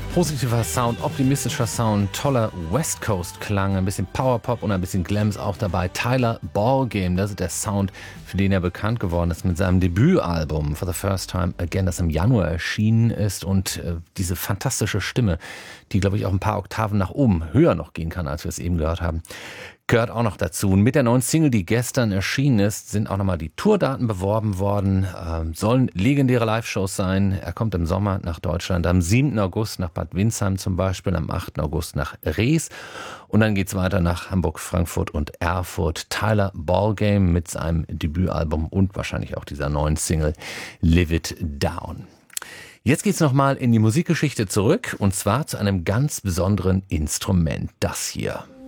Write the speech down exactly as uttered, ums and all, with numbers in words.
Positiver Sound, optimistischer Sound, toller West Coast Klang, ein bisschen Powerpop und ein bisschen Glam ist auch dabei. Tyler Ballgame, das ist der Sound, für den er bekannt geworden ist mit seinem Debütalbum For the First Time Again, das im Januar erschienen ist, und äh, diese fantastische Stimme, die, glaube ich, auch ein paar Oktaven nach oben höher noch gehen kann, als wir es eben gehört haben, gehört auch noch dazu. Und mit der neuen Single, die gestern erschienen ist, sind auch nochmal die Tourdaten beworben worden. Ähm, sollen legendäre Live-Shows sein. Er kommt im Sommer nach Deutschland, am siebten August nach Bad Windsheim zum Beispiel, am achten August nach Rees. Und dann geht's weiter nach Hamburg, Frankfurt und Erfurt. Tyler Ballgame mit seinem Debütalbum und wahrscheinlich auch dieser neuen Single Live It Down. Jetzt geht's nochmal in die Musikgeschichte zurück, und zwar zu einem ganz besonderen Instrument. Das hier.